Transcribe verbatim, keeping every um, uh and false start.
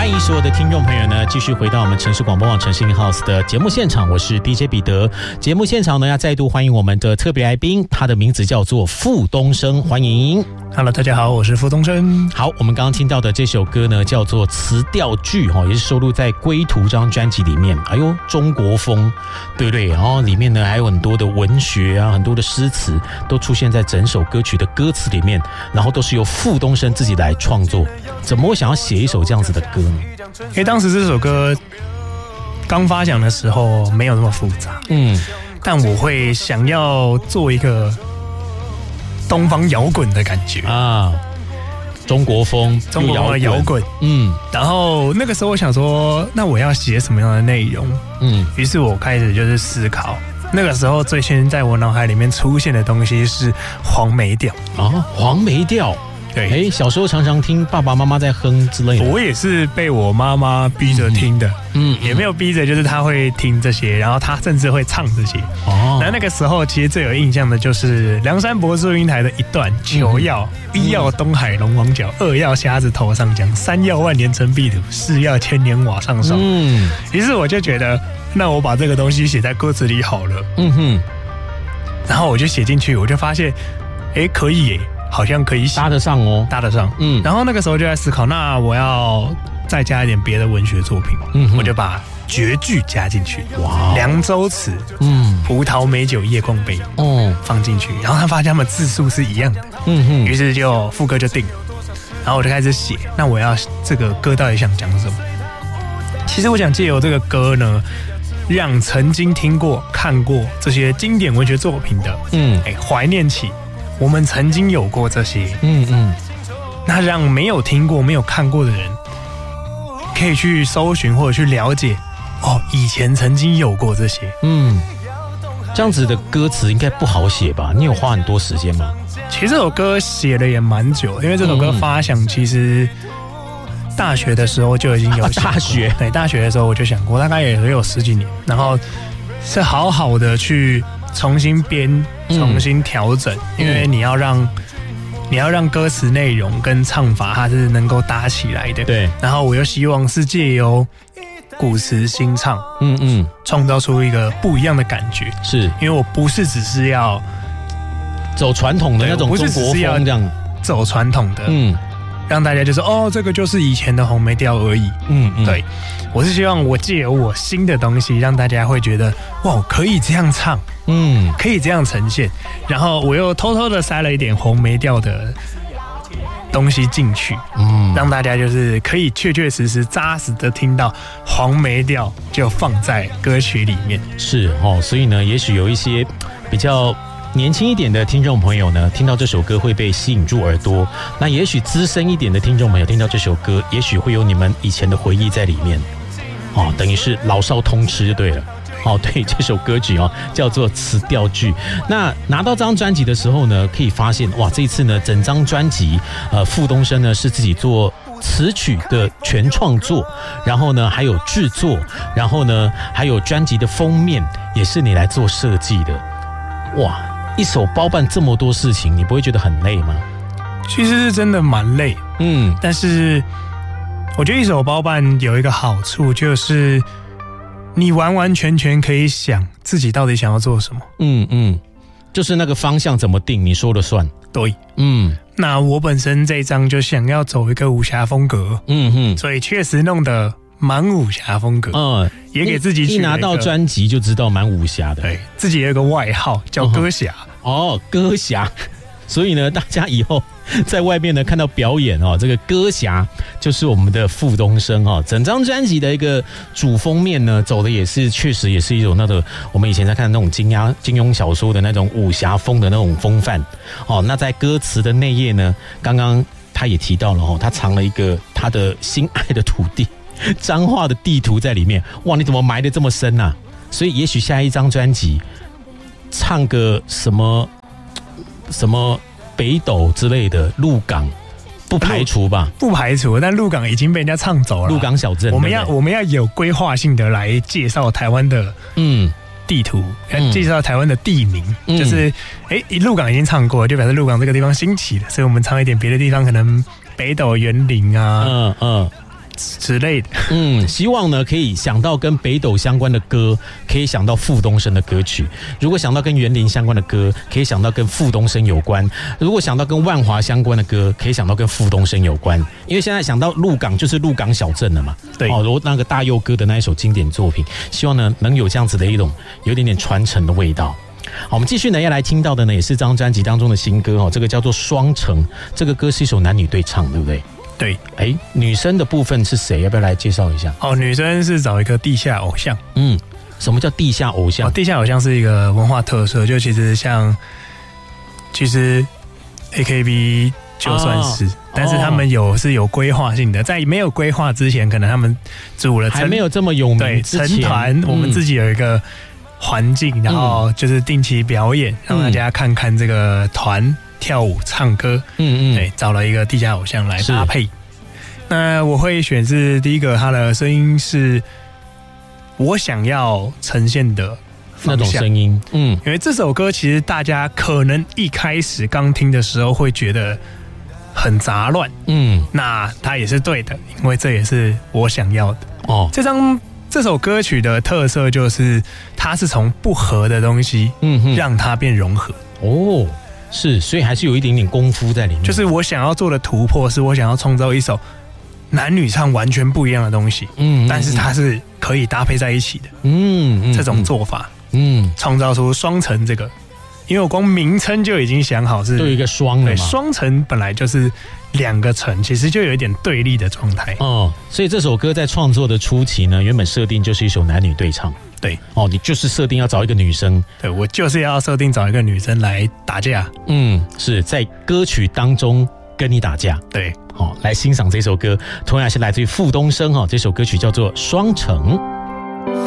欢迎所有的听众朋友呢，继续回到我们城市广播网城市 in house 的节目现场，我是 D J 彼得。节目现场呢，要再度欢迎我们的特别来宾，他的名字叫做傅东升，欢迎。 Hello， 大家好，我是傅东升。 好，我们刚刚听到的这首歌呢，叫做《词调句》哈，也是收录在《归途》这张专辑里面。哎呦，中国风，对不对？然后里面呢还有很多的文学啊，很多的诗词都出现在整首歌曲的歌词里面，然后都是由傅东升自己来创作。怎么会想要写一首这样子的歌呢？ 因为当时这首歌刚发想的时候没有那么复杂，嗯，但我会想要做一个东方摇滚的感觉啊， 中国风， 中国的摇滚，嗯。然后那个时候我想说，那我要写什么样的内容？嗯，于是我开始就是思考。那个时候最先在我脑海里面出现的东西是黄梅调啊，黄梅调。对，哎，小时候常常听爸爸妈妈在哼之类的。 我也是被我妈妈逼着听的，嗯，也没有逼着，就是她会听这些，然后她甚至会唱这些。哦，那那个时候其实最有印象的就是梁山伯祝英台的一段：九要一要东海龙王角，二要瞎子头上浆，三要万年尘壁土，四要千年瓦上霜。嗯，于是我就觉得，那我把这个东西写在歌词里好了。嗯哼，然后我就写进去，我就发现，哎，可以耶。好像可以搭得上哦， 搭得上。嗯，然后那个时候就在思考，那我要再加一点别的文学作品，嗯，我就把绝句加进去。哇，凉州词，嗯，葡萄美酒夜光杯，哦，放进去。然后他发现他们字数是一样的，嗯哼，于是就副歌就定，然后我就开始写。那我要这个歌到底想讲什么？其实我想借由这个歌呢，让曾经听过、看过这些经典文学作品的，嗯，哎，怀念起。我们曾经有过这些，嗯嗯，那让没有听过、没有看过的人，可以去搜寻或者去了解，哦，以前曾经有过这些，嗯， 这样子的歌词应该不好写吧？你有花很多时间吗？ 其实这首歌写的也蛮久，因为这首歌发想其实大学的时候就已经有想过， 大学对大学的时候我就想过，大概也有十几年，然后是好好的去。重新编，重新调整，嗯，因为你要让你要让歌词内容跟唱法它是能够搭起来的。对，然后我又希望是借由古词新唱，嗯嗯，创造出一个不一样的感觉。是，因为我不是只是要走传统的那种中国风这样， 走传统的，嗯，让大家就说哦，这个就是以前的红梅调而已。嗯嗯，对，我是希望我借由我新的东西，让大家会觉得哇，可以这样唱。嗯，可以这样呈现，然后我又偷偷的塞了一点红梅调的东西进去，嗯，让大家就是可以确确实实扎实的听到黄梅调就放在歌曲里面。 是哦，所以呢，也许有一些比较年轻一点的听众朋友呢，听到这首歌会被吸引住耳朵；那也许资深一点的听众朋友听到这首歌，也许会有你们以前的回忆在里面。哦，等于是老少通吃就对了。哦，对，这首歌曲哦叫做《词调句》。那拿到这张专辑的时候呢，可以发现哇，这一次呢，整张专辑，呃，傅东升呢是自己做词曲的全创作，然后呢还有制作，然后呢还有专辑的封面也是你来做设计的。哇，一手包办这么多事情，你不会觉得很累吗？ 其实是真的蛮累，嗯，但是我觉得一手包办有一个好处就是。你完完全全可以想自己到底想要做什么， 嗯嗯，就是那个方向怎么定，你说了算。 对，嗯，那我本身这一张就想要走一个武侠风格，嗯哼，所以确实弄得蛮武侠风格，嗯，也给自己取一拿到专辑就知道蛮武侠的， 对，自己有一个外号叫歌侠， 哦，歌侠。所以呢，大家以后在外面呢看到表演哦，这个歌侠就是我们的傅东升哦。整张专辑的一个主封面呢，走的也是确实也是一种那个我们以前在看那种金庸金庸小说的那种武侠风的那种风范哦。那在歌词的内页呢，刚刚他也提到了哦，他藏了一个他的心爱的土地彰化的地图在里面。哇，你怎么埋得这么深啊？所以也许下一张专辑唱个什么。什么北斗之类的，鹿港不排除吧？ 不排除，但鹿港已经被人家唱走了。 鹿港小镇， 我们要我们要有规划性的来介绍台湾的嗯地图，嗯、介绍台湾的地名。嗯、就是哎，鹿港已经唱过，就表示鹿港这个地方兴起了，所以我们唱一点别的地方，可能北斗园林啊，嗯嗯， 之类的。 嗯，希望呢可以想到跟北斗相关的歌，可以想到傅东升的歌曲；如果想到跟园林相关的歌，可以想到跟傅东升有关；如果想到跟万华相关的歌，可以想到跟傅东升有关。因为现在想到鹿港就是鹿港小镇了嘛， 对， 哦，如那个大佑哥的那一首经典作品，希望呢能有这样子的一种有点点传承的味道。好，我们继续呢要来听到的呢也是这张专辑当中的新歌哦，这个叫做《双城》，这个歌是一首男女对唱，对不对？ 对， 哎，女生的部分是谁？要不要来介绍一下？ 哦，女生是找一个地下偶像。 嗯，什么叫地下偶像？ 哦，地下偶像是一个文化特色，就其实像，其实 A K B 就算是，哦、但是他们有是有规划性的，在没有规划之前，可能他们组了还没有这么有名， 对，成团、嗯，我们自己有一个环境，然后就是定期表演，嗯、让大家看看这个团跳舞、唱歌，嗯嗯，对，找了一个地下偶像来搭配。那我会选是第一个，他的声音是我想要呈现的那种声音，嗯， 因为这首歌其实大家可能一开始刚听的时候会觉得很杂乱，嗯，那它也是对的，因为这也是我想要的哦。这张这首歌曲的特色就是它是从不合的东西，嗯哼，让它变融合哦，是，所以还是有一点点功夫在里面。 就是我想要做的突破，是我想要创造一首男女唱完全不一样的东西，嗯，但是它是可以搭配在一起的，嗯，这种做法，嗯，创造出双城这个，因为我光名称就已经想好是都有一个双了嘛， 双城本来就是两个城，其实就有一点对立的状态， 哦，所以这首歌在创作的初期呢，原本设定就是一首男女对唱， 对， 哦，你就是设定要找一个女生， 对我就是要设定找一个女生来打架， 嗯，是在歌曲当中跟你打架， 对。 好，来欣赏这首歌，同样是来自于傅东升哈，这首歌曲叫做《双城》。